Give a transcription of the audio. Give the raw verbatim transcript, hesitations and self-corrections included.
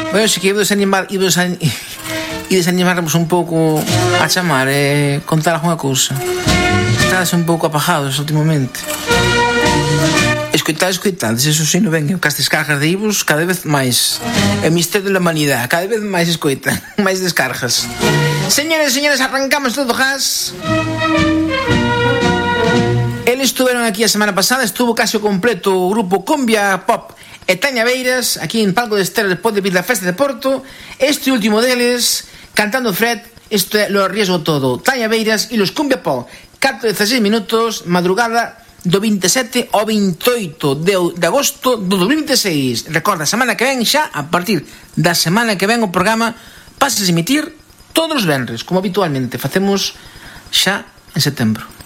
Bueno, se que iba desanimar, iba desanimar, e desanimarnos un pouco a chamar e eh, contar alguna cousa. Estás un pouco apagados ultimamente. Escoitades, escoitades, eso sí non ven. Que as descargas de Ibus cada vez máis. É misterio da humanidade, cada vez máis escoitan, máis descargas. Señores e señores, arrancamos todo gas. Eles estuveron aquí a semana pasada, estuvo casi o completo o grupo Cumbia Pop e Taña Beiras, aquí en Palco de Estero despois de vir da festa de Porto. Este último deles, cantando Fred, isto é lo arriesgo todo. Taña Beiras e los Cumbia Pop, catro e dezasseis minutos, madrugada do veintisiete ao veintioito de, de agosto do dos mil veintiséis. Recorda, a semana que ven xa, a partir da semana que ven o programa pasa a emitir todos os venres, como habitualmente facemos xa en setembro.